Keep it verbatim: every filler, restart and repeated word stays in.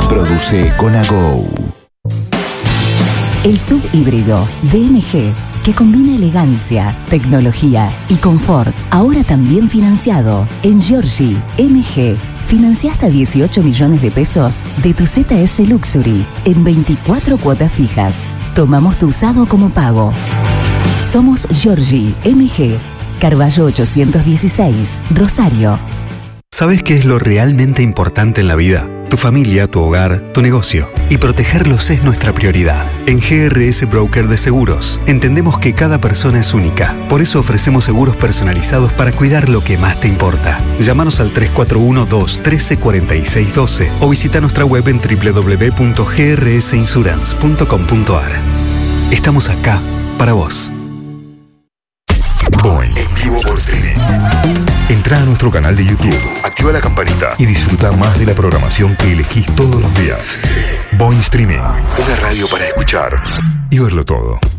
Produce con Ago. El sub híbrido D M G, que combina elegancia, tecnología y confort, ahora también financiado. En Giorgi M G, financia hasta dieciocho millones de pesos de tu Z S Luxury en veinticuatro cuotas fijas. Tomamos tu usado como pago. Somos Giorgi M G, Carballo ochocientos dieciséis, Rosario. ¿Sabes qué es lo realmente importante en la vida? Tu familia, tu hogar, tu negocio. Y protegerlos es nuestra prioridad. En G R S Broker de Seguros, entendemos que cada persona es única. Por eso ofrecemos seguros personalizados para cuidar lo que más te importa. Llámanos al tres cuatro uno, dos uno tres, cuatro seis uno dos o visita nuestra web en doble u doble u doble u punto g r s insurance punto com punto a r. Estamos acá para vos. Boing en vivo por streaming. Entra a nuestro canal de YouTube, activa la campanita y disfruta más de la programación que elegís todos los días. Boing Streaming, una radio para escuchar y verlo todo.